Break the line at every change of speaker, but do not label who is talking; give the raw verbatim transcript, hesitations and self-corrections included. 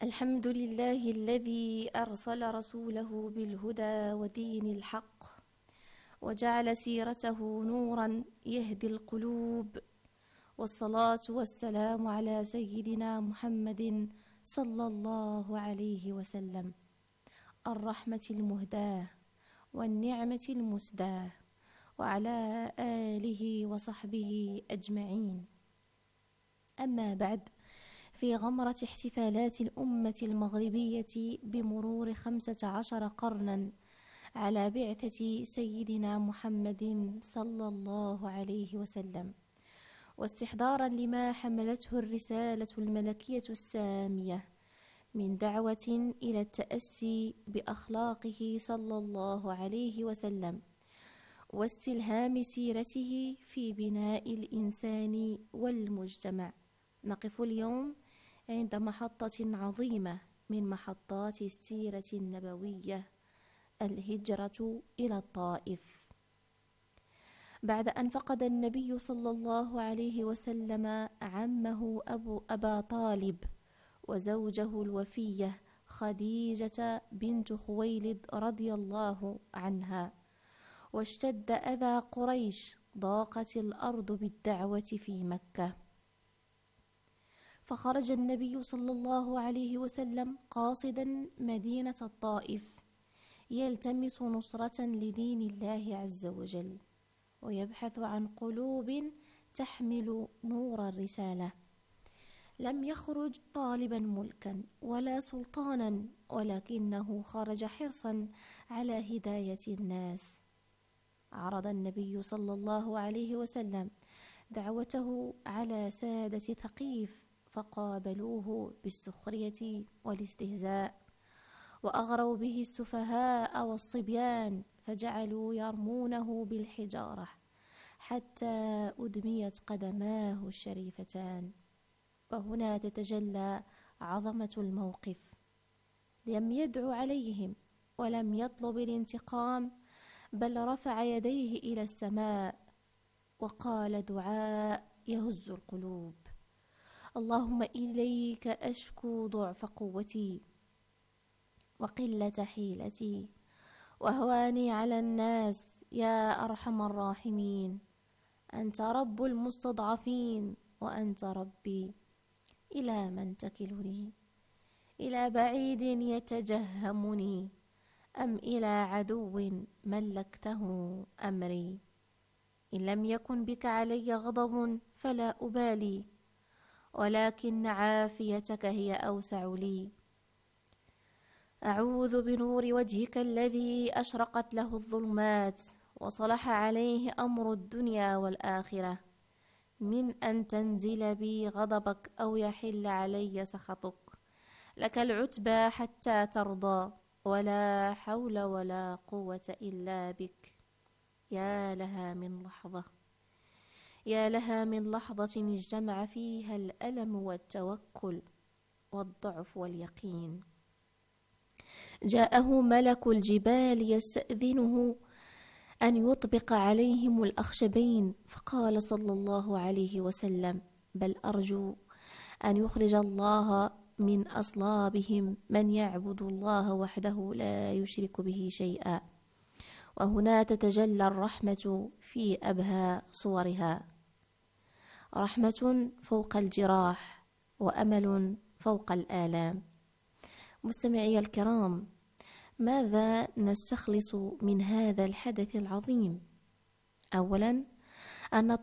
الحمد لله الذي أرسل رسوله بالهدى ودين الحق وجعل سيرته نورا يهدي القلوب، والصلاة والسلام على سيدنا محمد صلى الله عليه وسلم، الرحمة المهداة والنعمة المسداة، وعلى آله وصحبه أجمعين. أما بعد، في غمرة احتفالات الأمة المغربية بمرور خمسة عشر قرنا على بعثة سيدنا محمد صلى الله عليه وسلم، واستحضارا لما حملته الرسالة الملكية السامية من دعوة إلى التأسي بأخلاقه صلى الله عليه وسلم، واستلهام سيرته في بناء الإنسان والمجتمع، نقف اليوم عند محطة عظيمة من محطات السيرة النبوية، الهجرة إلى الطائف. بعد أن فقد النبي صلى الله عليه وسلم عمه أبو أبا طالب وزوجه الوفية خديجة بنت خويلد رضي الله عنها، واشتد أذى قريش، ضاقت الأرض بالدعوة في مكة، فخرج النبي صلى الله عليه وسلم قاصدا مدينة الطائف يلتمس نصرة لدين الله عز وجل، ويبحث عن قلوب تحمل نور الرسالة. لم يخرج طالبا ملكا ولا سلطانا، ولكنه خرج حرصا على هداية الناس. عرض النبي صلى الله عليه وسلم دعوته على سادة ثقيف، فقابلوه بالسخرية والاستهزاء، وأغروا به السفهاء والصبيان، فجعلوا يرمونه بالحجارة حتى أدميت قدماه الشريفتان. وهنا تتجلى عظمة الموقف. لم يدعو عليهم ولم يطلب الانتقام، بل رفع يديه إلى السماء وقال دعاء يهز القلوب: اللهم إليك أشكو ضعف قوتي وقلة حيلتي وهواني على الناس، يا أرحم الراحمين. أنت رب المستضعفين وأنت ربي، إلى من تكلني؟ إلى بعيد يتجهمني أم إلى عدو ملكته أمري؟ إن لم يكن بك علي غضب فلا أبالي، ولكن عافيتك هي أوسع لي. أعوذ بنور وجهك الذي أشرقت له الظلمات وصلح عليه أمر الدنيا والآخرة، من أن تنزل بي غضبك أو يحل علي سخطك. لك العتبى حتى ترضى، ولا حول ولا قوة إلا بك. يا لها من لحظة يا لها من لحظة اجتمع فيها الألم والتوكل والضعف واليقين. جاءه ملك الجبال يستأذنه أن يطبق عليهم الأخشبين، فقال صلى الله عليه وسلم: بل أرجو أن يخرج الله من أصلابهم من يعبد الله وحده لا يشرك به شيئا. وهنا تتجلى الرحمة في أبهى صورها، رحمة فوق الجراح وأمل فوق الآلام. مستمعي الكرام، ماذا نستخلص من هذا الحدث العظيم؟ أولا، أن